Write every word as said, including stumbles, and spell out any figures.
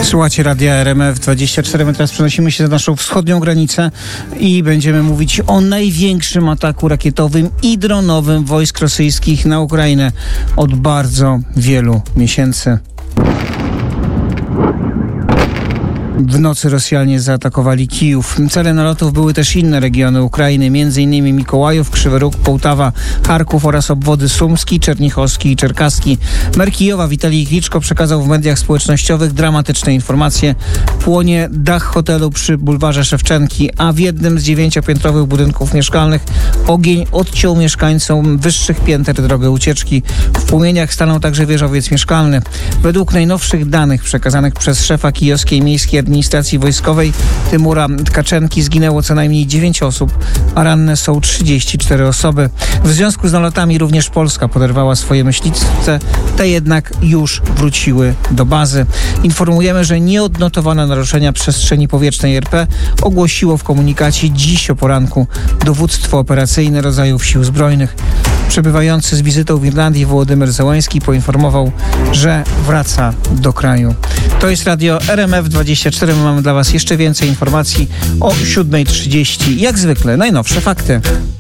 Słuchacie Radia R M F dwadzieścia cztery. My teraz przenosimy się za naszą wschodnią granicę i będziemy mówić o największym ataku rakietowym i dronowym wojsk rosyjskich na Ukrainę od bardzo wielu miesięcy. W nocy Rosjanie zaatakowali Kijów. Celem nalotów były też inne regiony Ukrainy, m.in. Mikołajów, Krzywy Róg, Połtawa, Charków oraz obwody sumski, czernichowski i czerkaski. Mer Kijowa Witalij Kliczko przekazał w mediach społecznościowych dramatyczne informacje. Płonie dach hotelu przy bulwarze Szewczenki, a w jednym z dziewięciopiętrowych budynków mieszkalnych ogień odciął mieszkańcom wyższych pięter drogę ucieczki. W płomieniach stanął także wieżowiec mieszkalny. Według najnowszych danych przekazanych przez szefa kijowskiej miejskiej administracji wojskowej Tymura Tkaczenki zginęło co najmniej dziewięć osób, a ranne są trzydzieści cztery osoby. W związku z nalotami również Polska poderwała swoje myśliwce, te jednak już wróciły do bazy. Informujemy, że nie odnotowano naruszenia przestrzeni powietrznej R P, ogłosiło w komunikacie dziś o poranku Dowództwo Operacyjne Rodzajów Sił Zbrojnych. Przebywający z wizytą w Irlandii Wołodymyr Zełański poinformował, że wraca do kraju. To jest Radio R M F dwadzieścia cztery. My mamy dla Was jeszcze więcej informacji o siódma trzydzieści. Jak zwykle najnowsze fakty.